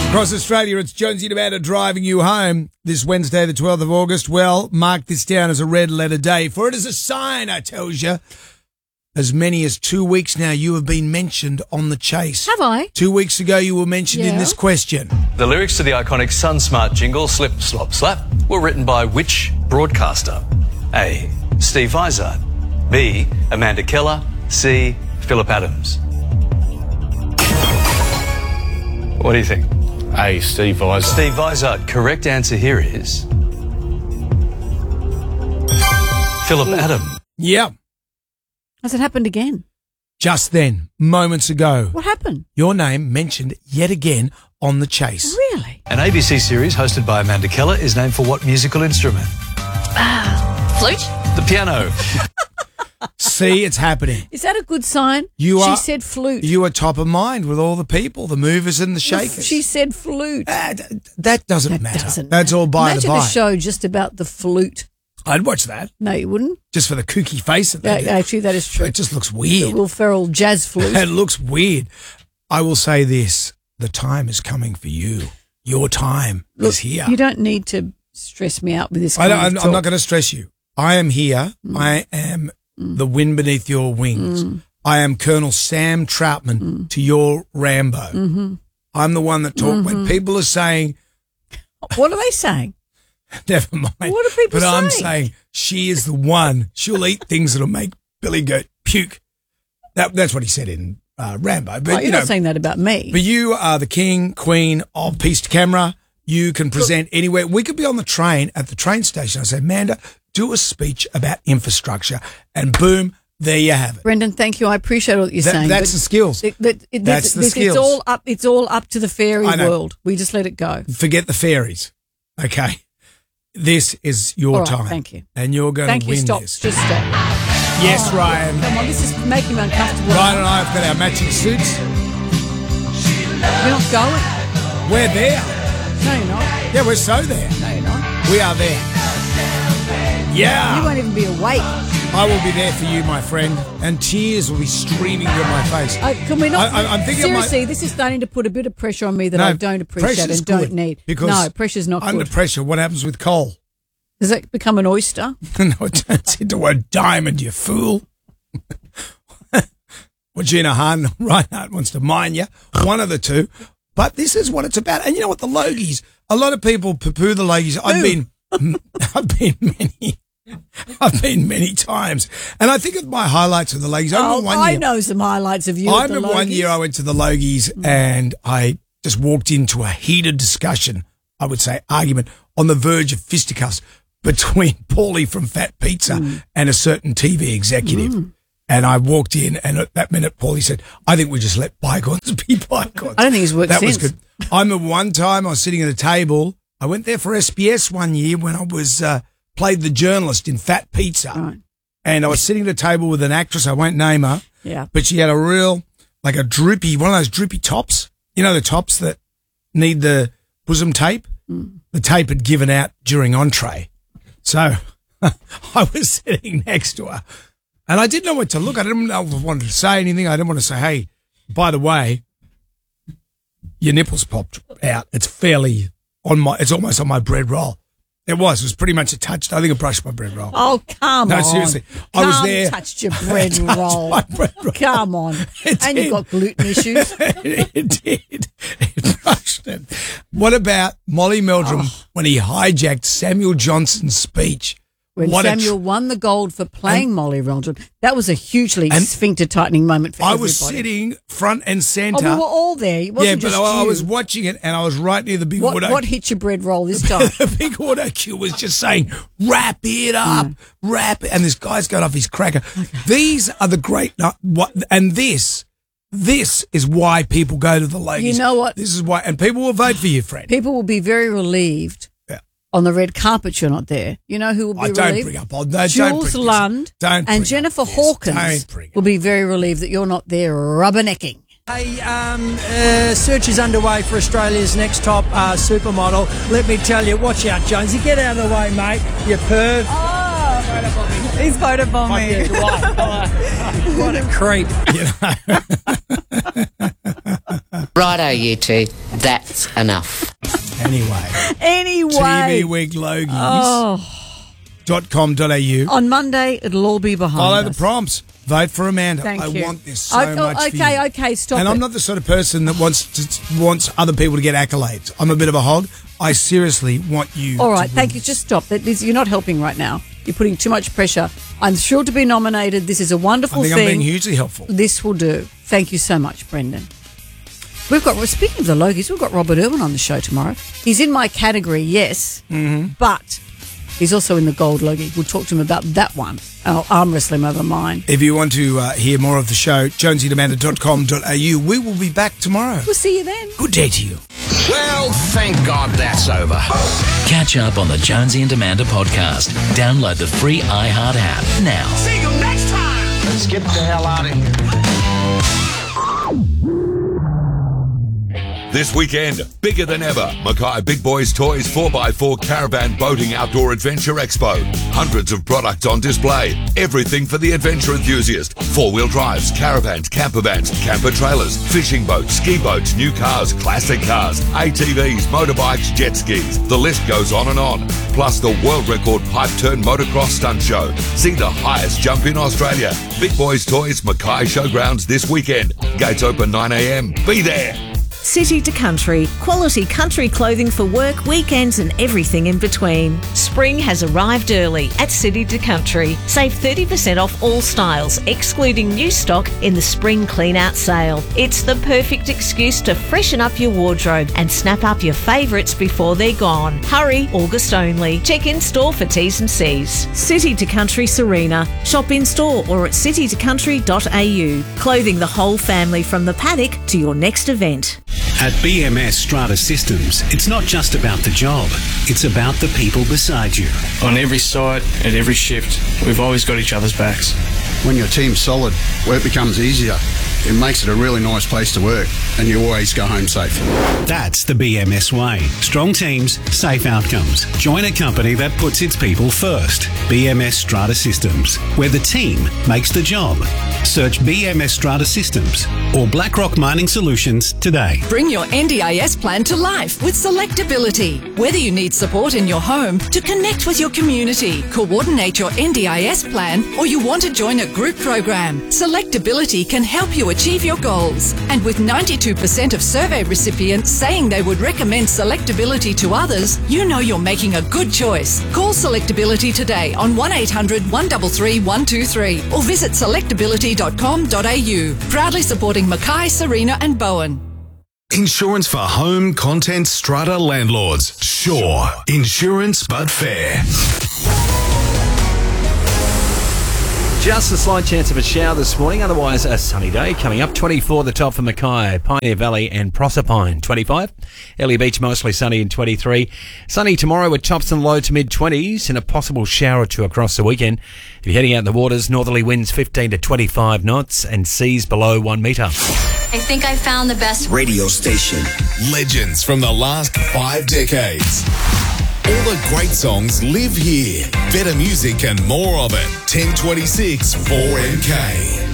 Across Australia, it's Jonesy and Amanda driving you home this Wednesday, the 12th of August. Well, mark this down as a red letter day, for it is a sign, I tells you. As many as 2 weeks now, you have been mentioned on The Chase. Have I? 2 weeks ago, you were mentioned in this question. The lyrics to the iconic SunSmart jingle, Slip, Slop, Slap, were written by which broadcaster? A. Steve Vizard. B. Amanda Keller. C. Philip Adams. What do you think? A. Steve Vizard. Steve Vizard. Correct answer here is Philip Adams. Yeah, Has it happened again? just then, moments ago. What happened? Your name mentioned yet again on The Chase. Really? An ABC series hosted by Amanda Keller is named for what musical instrument? Flute? The piano. See, it's happening. Is that a good sign? You she are- said flute. You are top of mind with all the people, the movers and the shakers. She said flute. That doesn't matter. Doesn't That's all by Imagine the by. a show just about the flute. I'd watch that No, you wouldn't. just for the kooky face of that. Actually, that is true. It just looks The weird. Will Ferrell jazz flute. It looks weird. I will say this: the time is coming for you. Your time is here. You don't need to stress me out with this. I'm not going to stress you. I am here. I am the wind beneath your wings. I am Colonel Sam Troutman to your Rambo. I'm the one that talk when people are saying, What are they saying? never mind. What are people But I'm saying? saying she is the one. She'll eat things that'll make Billy Goat puke. That's what he said in Rambo. But You're not saying that about me. But you are the king, queen of piece to camera. You can present anywhere. We could be on the train at the train station. I say, Amanda, do a speech about infrastructure, and boom, there you have it. Brendan, thank you. I appreciate what you're saying. That's but the skills. That's the skills. It's all up to the fairy I know. world. We just let it go. Forget the fairies. Okay. This is your All right, time. thank you. And you're going Thank to you. win Stop. this. Just stop. Yes, Ryan. Come on, this is making me uncomfortable. Ryan and I have got our matching suits. We're not going. We're there. No, you're not. Yeah, we're so there. No, you're not. We are there. You Yeah. won't even be awake. I will be there for you, my friend, and tears will be streaming down my face. Can we not? I'm thinking of my- seriously, this is starting to put a bit of pressure on me that No, I don't appreciate pressure's and don't good, need. because No, pressure's not Under good. pressure, what happens with coal? Does it become an oyster? No, it turns into a diamond, you fool. Well, Gina Hahn, Reinhardt wants to mine you. One of the two. But this is what it's about. And you know what? The Logies, a lot of people poo-poo the Logies. I've been many times. And I think of my highlights of the Logies. I know some highlights of you. I at the remember one Logies. year I went to the Logies and I just walked into a heated discussion, I would say argument, on the verge of fisticuffs between Paulie from Fat Pizza and a certain TV executive. And I walked in, and at that minute, Paulie said, I think we just let bygones be bygones. I don't think it's worked That since. was good. I remember one time I was sitting at a table. I went there for SBS one year when I was played the journalist in Fat Pizza. Right. And I was sitting at a table with an actress, I won't name her, Yeah. but she had a real, like a droopy, one of those droopy tops. You know, the tops that need the bosom tape? The tape had given out during entree. So I was sitting next to her and I didn't know what to look. I didn't know if I wanted to say anything. I didn't want to say, hey, by the way, your nipples popped out. It's fairly it's almost on my bread roll. It was pretty much a touch. I think I brushed my bread roll. Oh, come on. No, seriously. I was there. Touched your bread roll. My bread roll. Come on. It And did. you've got gluten issues. It did. It brushed it. What about Molly Meldrum when he hijacked Samuel Johnson's speech? When What a Samuel won the gold for playing Molly Meldrum, that was a hugely sphincter tightening moment for I everybody. was sitting front and Oh, centre. we were all there. It yeah, wasn't but just I you. was watching it and I was right near the big auto. What hit your bread roll this time? The big auto cue was just saying, wrap it up, wrap it. And this guy's got off his cracker. These are the great, and this is why people go to the ladies. You know what? This is why, and people will vote for you, friend. People will be very relieved on the red carpet you're not there. You know who will be relieved? Don't bring up. No, don't Jules bring Lund Don't bring and up Jennifer this. Hawkins Don't bring it will be very relieved that you're not there rubbernecking. Hey, search is underway for Australia's next top supermodel. Let me tell you, watch out, Jonesy. Get out of the way, mate. You perv. Oh, he's voted for me. What a creep. Righto, you two. That's enough. Anyway. Anyway. TVweeklogies.com.au. On Monday, it'll all be behind Follow us. the prompts. Vote for Amanda. Thank you. I want this so much for you. Okay, stop And it. I'm not the sort of person that wants other people to get accolades. I'm a bit of a hog. I seriously want you All right, to thank win you. Just stop. You're not helping right now. You're putting too much pressure. I'm thrilled to be nominated. This is a wonderful I think thing. I'm being hugely helpful. This will do. Thank you so much, Brendan. Speaking of the Logies, we've got Robert Irwin on the show tomorrow. He's in my category, yes, but he's also in the Gold Logie. We'll talk to him about that one. I'll arm wrestle him over mine. If you want to hear more of the show, jonesyandamanda.com.au. We will be back tomorrow. We'll see you then. Good day to you. Well, thank God that's over. Catch up on the Jonesy and Amanda podcast. Download the free iHeart app now. See you next time. Let's get the hell out of here. This weekend, bigger than ever, Mackay Big Boys Toys 4x4 Caravan Boating Outdoor Adventure Expo. Hundreds of products on display. Everything for the adventure enthusiast. Four-wheel drives, caravans, camper vans, camper trailers, fishing boats, ski boats, new cars, classic cars, ATVs, motorbikes, jet skis. The list goes on and on. Plus the world record pipe turn motocross stunt show. See the highest jump in Australia. Big Boys Toys Mackay Showgrounds this weekend. Gates open 9 a.m. Be there. City to Country. Quality country clothing for work, weekends and everything in between. Spring has arrived early at City to Country. Save 30% off all styles, excluding new stock in the spring clean-out sale. It's the perfect excuse to freshen up your wardrobe and snap up your favourites before they're gone. Hurry, August only. Check in store for T's and C's. City to Country Serena. Shop in store or at citytocountry.au. Clothing the whole family from the paddock to your next event. At BMS Strata Systems, it's not just about the job, it's about the people beside you. On every site, at every shift, we've always got each other's backs. When your team's solid, work becomes easier. It makes it a really nice place to work, and you always go home safe. That's the BMS way. Strong teams, safe outcomes. Join a company that puts its people first. BMS Strata Systems, where the team makes the job. Search BMS Strata Systems or BlackRock Mining Solutions today. Bring your NDIS plan to life with Selectability. Whether you need support in your home, to connect with your community, coordinate your NDIS plan, or you want to join a group program, Selectability can help you achieve your goals. And with 92% of survey recipients saying they would recommend Selectability to others, you know you're making a good choice. Call Selectability today on 1800 133 123 or visit selectability.com.au. Proudly supporting Mackay, Serena and Bowen. Insurance for home, content, strata landlords. Sure. Insurance, but fair. Just a slight chance of a shower this morning, otherwise a sunny day coming up. 24 the top for Mackay, Pioneer Valley and Proserpine. 25. Ellie Beach mostly sunny in 23. Sunny tomorrow with tops and low to mid-20s and a possible shower or two across the weekend. If you're heading out in the waters, northerly winds 15 to 25 knots and seas below 1 metre. I think I found the best radio station. Legends from the last 5 decades. All the great songs live here. Better music and more of it. 1026 4MK.